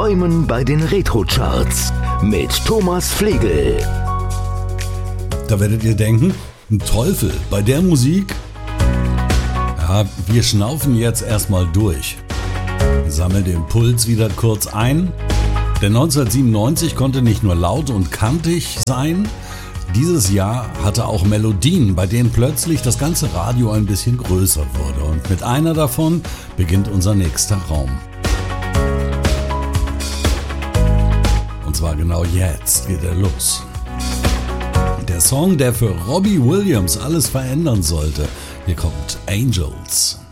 Träumen bei den Retro-Charts mit Thomas Flegel. Da werdet ihr denken, ein Teufel bei der Musik? Ja, wir schnaufen jetzt erstmal durch. Sammelt den Puls wieder kurz ein. Denn 1997 konnte nicht nur laut und kantig sein, dieses Jahr hatte auch Melodien, bei denen plötzlich das ganze Radio ein bisschen größer wurde. Und mit einer davon beginnt unser nächster Raum. Und zwar genau jetzt geht er los. Der Song, der für Robbie Williams alles verändern sollte. Hier kommt Angels.